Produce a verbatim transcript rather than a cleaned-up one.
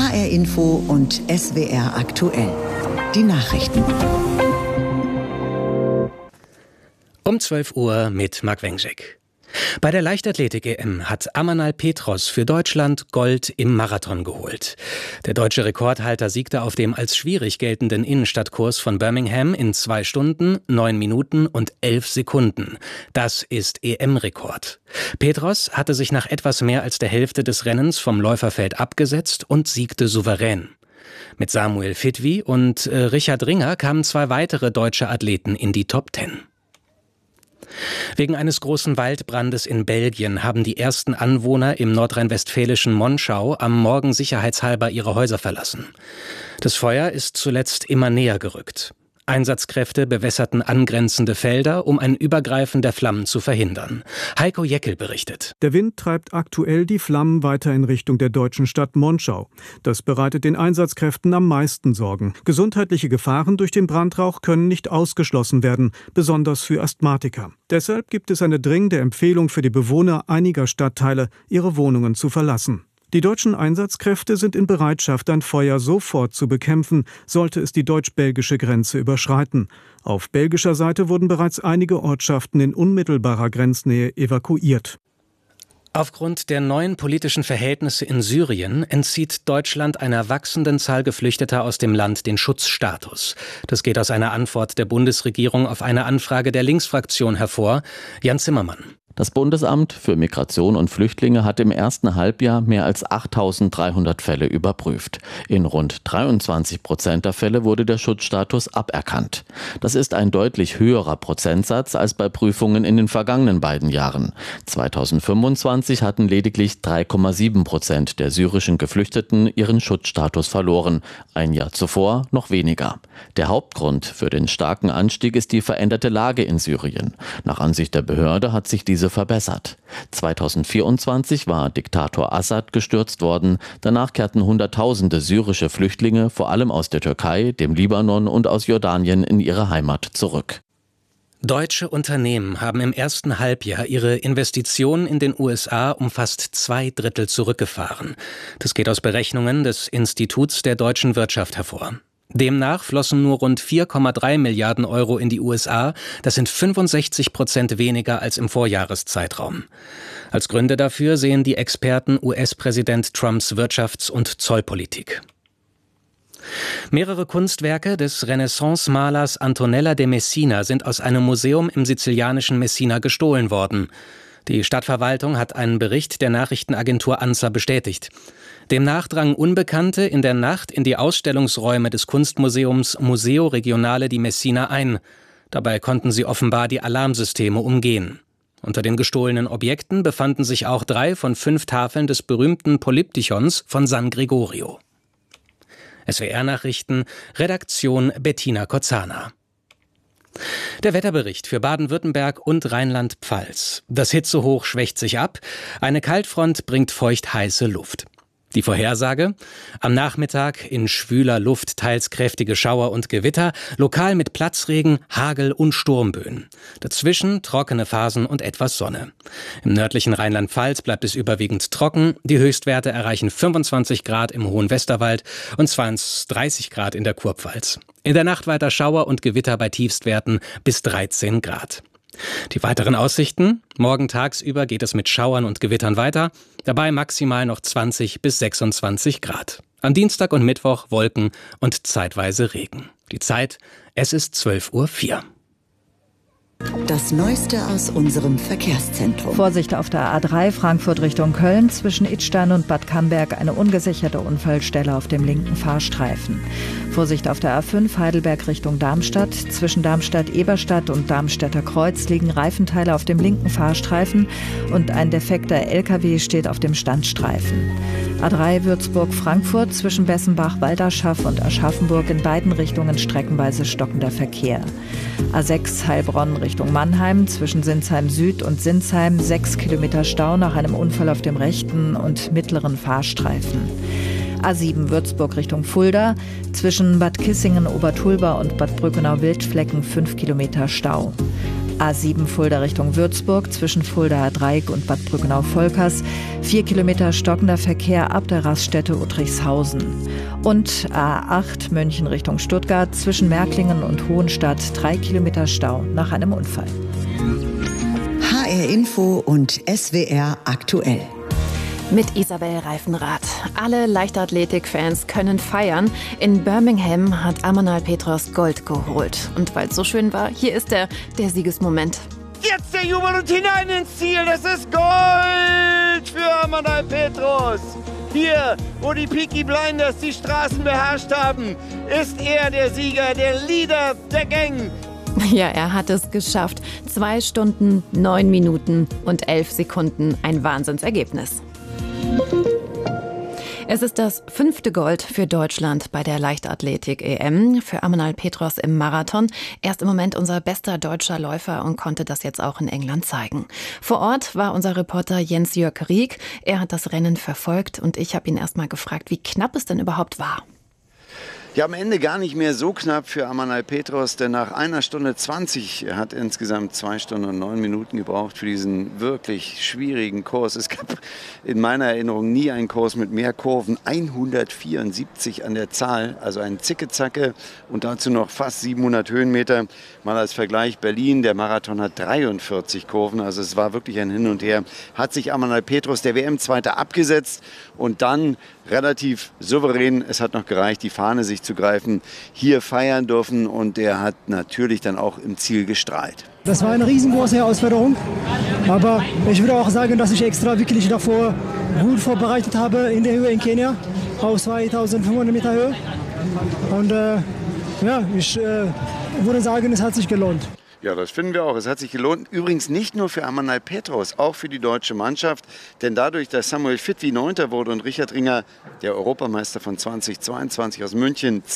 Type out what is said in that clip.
H R Info und S W R aktuell. Die Nachrichten. Um zwölf Uhr mit Marc Wengschek. Bei der Leichtathletik-E M hat Amanal Petros für Deutschland Gold im Marathon geholt. Der deutsche Rekordhalter siegte auf dem als schwierig geltenden Innenstadtkurs von Birmingham in zwei Stunden, neun Minuten und elf Sekunden. Das ist E M-Rekord. Petros hatte sich nach etwas mehr als der Hälfte des Rennens vom Läuferfeld abgesetzt und siegte souverän. Mit Samuel Fitwi und äh, Richard Ringer kamen zwei weitere deutsche Athleten in die Top Ten. Wegen eines großen Waldbrandes in Belgien haben die ersten Anwohner im nordrhein-westfälischen Monschau am Morgen sicherheitshalber ihre Häuser verlassen. Das Feuer ist zuletzt immer näher gerückt. Einsatzkräfte bewässerten angrenzende Felder, um ein Übergreifen der Flammen zu verhindern. Heiko Jeckel berichtet. Der Wind treibt aktuell die Flammen weiter in Richtung der deutschen Stadt Monschau. Das bereitet den Einsatzkräften am meisten Sorgen. Gesundheitliche Gefahren durch den Brandrauch können nicht ausgeschlossen werden, besonders für Asthmatiker. Deshalb gibt es eine dringende Empfehlung für die Bewohner einiger Stadtteile, ihre Wohnungen zu verlassen. Die deutschen Einsatzkräfte sind in Bereitschaft, ein Feuer sofort zu bekämpfen, sollte es die deutsch-belgische Grenze überschreiten. Auf belgischer Seite wurden bereits einige Ortschaften in unmittelbarer Grenznähe evakuiert. Aufgrund der neuen politischen Verhältnisse in Syrien entzieht Deutschland einer wachsenden Zahl Geflüchteter aus dem Land den Schutzstatus. Das geht aus einer Antwort der Bundesregierung auf eine Anfrage der Linksfraktion hervor. Jan Zimmermann. Das Bundesamt für Migration und Flüchtlinge hat im ersten Halbjahr mehr als achttausenddreihundert Fälle überprüft. In rund dreiundzwanzig Prozent der Fälle wurde der Schutzstatus aberkannt. Das ist ein deutlich höherer Prozentsatz als bei Prüfungen in den vergangenen beiden Jahren. zweitausendfünfundzwanzig hatten lediglich drei Komma sieben Prozent der syrischen Geflüchteten ihren Schutzstatus verloren. Ein Jahr zuvor noch weniger. Der Hauptgrund für den starken Anstieg ist die veränderte Lage in Syrien. Nach Ansicht der Behörde hat sich diese verbessert. zweitausendvierundzwanzig war Diktator Assad gestürzt worden. Danach kehrten Hunderttausende syrische Flüchtlinge, vor allem aus der Türkei, dem Libanon und aus Jordanien, in ihre Heimat zurück. Deutsche Unternehmen haben im ersten Halbjahr ihre Investitionen in den U S A um fast zwei Drittel zurückgefahren. Das geht aus Berechnungen des Instituts der deutschen Wirtschaft hervor. Demnach flossen nur rund vier Komma drei Milliarden Euro in die U S A. Das sind fünfundsechzig Prozent weniger als im Vorjahreszeitraum. Als Gründe dafür sehen die Experten U S-Präsident Trumps Wirtschafts- und Zollpolitik. Mehrere Kunstwerke des Renaissance-Malers Antonella de Messina sind aus einem Museum im sizilianischen Messina gestohlen worden. Die Stadtverwaltung hat einen Bericht der Nachrichtenagentur ANSA bestätigt. Demnach drangen Unbekannte in der Nacht in die Ausstellungsräume des Kunstmuseums Museo Regionale di Messina ein. Dabei konnten sie offenbar die Alarmsysteme umgehen. Unter den gestohlenen Objekten befanden sich auch drei von fünf Tafeln des berühmten Polyptychons von San Gregorio. S W R-Nachrichten, Redaktion Bettina Kozana. Der Wetterbericht für Baden-Württemberg und Rheinland-Pfalz. Das Hitzehoch schwächt sich ab. Eine Kaltfront bringt feucht-heiße Luft. Die Vorhersage: Am Nachmittag in schwüler Luft teils kräftige Schauer und Gewitter, lokal mit Platzregen, Hagel und Sturmböen. Dazwischen trockene Phasen und etwas Sonne. Im nördlichen Rheinland-Pfalz bleibt es überwiegend trocken. Die Höchstwerte erreichen fünfundzwanzig Grad im Hohen Westerwald und zweiunddreißig Grad in der Kurpfalz. In der Nacht weiter Schauer und Gewitter bei Tiefstwerten bis dreizehn Grad. Die weiteren Aussichten: Morgen tagsüber geht es mit Schauern und Gewittern weiter, dabei maximal noch zwanzig bis sechsundzwanzig Grad. Am Dienstag und Mittwoch Wolken und zeitweise Regen. Die Zeit: Es ist zwölf Uhr vier. Das Neueste aus unserem Verkehrszentrum. Vorsicht auf der A drei Frankfurt Richtung Köln. Zwischen Idstein und Bad Camberg eine ungesicherte Unfallstelle auf dem linken Fahrstreifen. Vorsicht auf der A fünf Heidelberg Richtung Darmstadt. Zwischen Darmstadt-Eberstadt und Darmstädter Kreuz liegen Reifenteile auf dem linken Fahrstreifen und ein defekter L K W steht auf dem Standstreifen. A drei Würzburg-Frankfurt zwischen Bessenbach-Walderschaff und Aschaffenburg in beiden Richtungen streckenweise stockender Verkehr. A sechs Heilbronn Richtung Mannheim zwischen Sinsheim Süd und Sinsheim sechs Kilometer Stau nach einem Unfall auf dem rechten und mittleren Fahrstreifen. A sieben Würzburg Richtung Fulda zwischen Bad Kissingen, Obertulba und Bad Brückenau-Wildflecken fünf Kilometer Stau. A sieben Fulda Richtung Würzburg zwischen Fuldaer Dreieck und Bad Brückenau-Volkers. Vier Kilometer stockender Verkehr ab der Raststätte Uttrichshausen. Und A acht München Richtung Stuttgart zwischen Märklingen und Hohenstadt. Drei Kilometer Stau nach einem Unfall. H R Info und S W R aktuell. Mit Isabel Reifenrath. Alle Leichtathletik-Fans können feiern. In Birmingham hat Amanal Petros Gold geholt. Und weil es so schön war, hier ist er, der Siegesmoment. Jetzt der Jubel und hinein ins Ziel. Das ist Gold für Amanal Petros. Hier, wo die Peaky Blinders die Straßen beherrscht haben, ist er der Sieger, der Leader der Gang. Ja, er hat es geschafft. Zwei Stunden, neun Minuten und elf Sekunden. Ein Wahnsinnsergebnis. Es ist das fünfte Gold für Deutschland bei der Leichtathletik-E M. Für Amanal Petros im Marathon. Er ist im Moment unser bester deutscher Läufer und konnte das jetzt auch in England zeigen. Vor Ort war unser Reporter Jens-Jörg Rieck. Er hat das Rennen verfolgt und ich habe ihn erst mal gefragt, wie knapp es denn überhaupt war. Ja, am Ende gar nicht mehr so knapp für Amanal Petros, denn nach einer Stunde zwanzig, er hat insgesamt zwei Stunden und neun Minuten gebraucht für diesen wirklich schwierigen Kurs. Es gab in meiner Erinnerung nie einen Kurs mit mehr Kurven, hundertvierundsiebzig an der Zahl, also ein Zicke-Zacke und dazu noch fast siebenhundert Höhenmeter. Mal als Vergleich, Berlin, der Marathon hat dreiundvierzig Kurven, also es war wirklich ein Hin und Her. Hat sich Amanal Petros, der W M-Zweiter, abgesetzt und dann relativ souverän, es hat noch gereicht, die Fahne sich zu greifen, hier feiern dürfen und der hat natürlich dann auch im Ziel gestrahlt. Das war eine riesengroße Herausforderung, aber ich würde auch sagen, dass ich extra wirklich davor gut vorbereitet habe in der Höhe in Kenia, auf zweitausendfünfhundert Meter Höhe und äh, ja, ich äh, würde sagen, es hat sich gelohnt. Ja, das finden wir auch. Es hat sich gelohnt. Übrigens nicht nur für Amanal Petros, auch für die deutsche Mannschaft. Denn dadurch, dass Samuel Fitwi Neunter wurde und Richard Ringer, der Europameister von zweitausendzweiundzwanzig aus München,